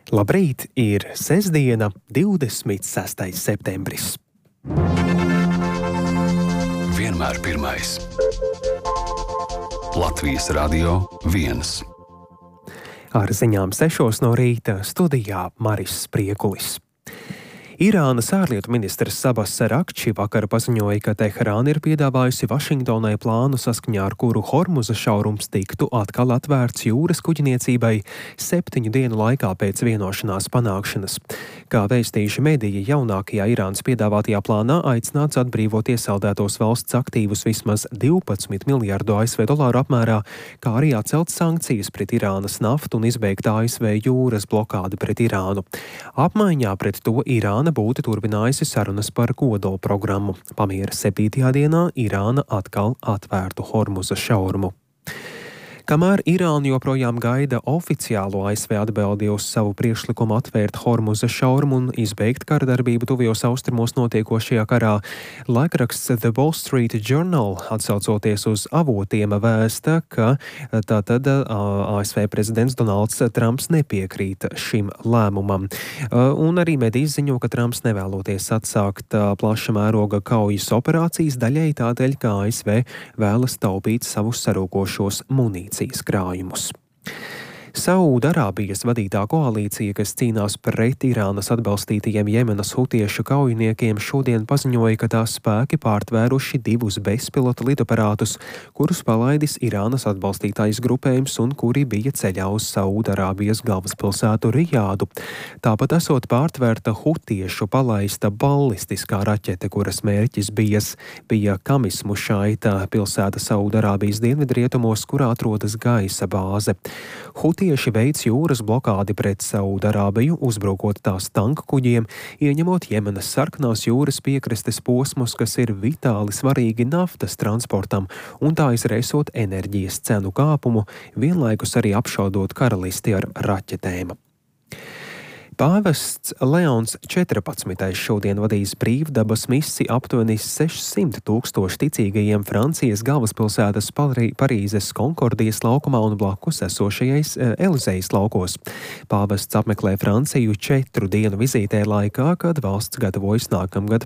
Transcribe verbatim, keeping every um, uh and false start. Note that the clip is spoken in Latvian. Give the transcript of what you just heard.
Labrīt, ir sestdiena, divdesmit sestais septembris. Vienmēr pirmais. Latvijas Radio viens. Ar ziņām sešos no rīta studijā Maris Spriekulis. Irānas ārlietu ministrs Sabas Arakči vakar paziņoja, ka Teherāna ir piedāvājusi Vašingtonai plānu, saskaņā ar kuru Hormuza šaurums tiktu atkal atvērts jūras kuģniecībai septiņu dienu laikā pēc vienošanās panākšanas. Kā vēstījuši mediji, jaunākajā Irānas piedāvātajā plānā aicināts atbrīvot iesaldētos valsts aktīvus vismaz divpadsmit miljardu A S V dolāru apmērā, kā arī atcelt sankcijas pret Irānas naftu un izbeigt A S V jūras blokādi pret Irānu. Apmaiņā pret to Irāna būtu turpinājusi sarunas par kodola programmu. Pamiera septītajā dienā Irāna atkal atvērtu Hormuza šaurumu. Kamēr Irāna joprojām gaida oficiālo A S V atbildi uz savu priekšlikumu atvērt Hormuza šaurumu un izbeigt karadarbību tuvijos austrumos notiekošajā karā, laikraksts The Wall Street Journal, atsaucoties uz avotiem, vēsta, ka tātad A S V prezidents Donalds Trumps nepiekrīt šim lēmumam. Un arī mediji ziņo, ka Trumps nevēloties atsākt plaša mēroga kaujas operācijas, daļai tādēļ, ka A S V vēlas taupīt savus sarūkošos munīcijas krājumus. Saūdarābijas vadītā koalīcija, kas cīnās pret Irānas atbalstītajiem Jemenas hutiešu kaujiniekiem, šodien paziņoja, ka tās spēki pārtvēruši divus bezpilota lidaparātus, kurus palaidis Irānas atbalstītājs grupējums un kuri bija ceļā uz Saūdarābijas galvaspilsētu Rijādu. Tāpat esot pārtvērta hutiešu palaista ballistiskā raķete, kuras mērķis bijis, bija Kamismušaita pilsēta Saūdarābijas dienvidrietumos, kurā atrodas gaisa bāze. Hutieši veic jūras blokādi pret Saūdarābiju, uzbrukot tās tanku kuģiem, ieņemot Jemenas sarkanās jūras piekrastes posmus, kas ir vitāli svarīgi naftas transportam, un tā izraisot enerģijas cenu kāpumu, vienlaikus arī apšaudot karalisti ar raķetēm. Pāvests Leons četrpadsmitais šodien vadīs brīvdabas misiju aptuveni sešsimt tūkstoši ticīgajiem Francijas galvaspilsētas Parīzes Konkordijas laukumā un blakus esošajais Elizejas laukos. Pāvests apmeklē Franciju četru dienu vizītē laikā, kad valsts gatavojas nākamgad